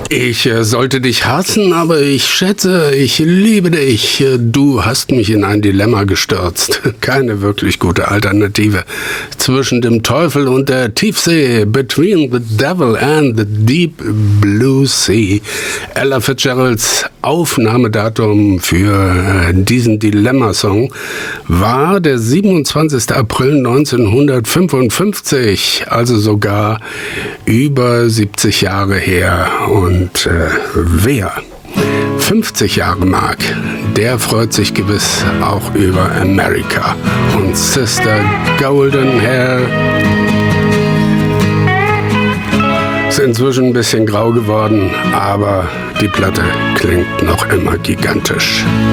Ich sollte dich hassen, aber ich schätze, ich liebe dich. Du hast mich in ein Dilemma gestürzt. Keine wirklich gute Alternative. Zwischen dem Teufel und der Tiefsee. Between the devil and the deep blue sea. Ella Fitzgeralds Aufnahmedatum für diesen Dilemma-Song war der 27. April 1955. Also sogar über 70 Jahre her. Und wer 50 Jahre mag, der freut sich gewiss auch über America und Sister Golden Hair. Ist inzwischen ein bisschen grau geworden, aber die Platte klingt noch immer gigantisch.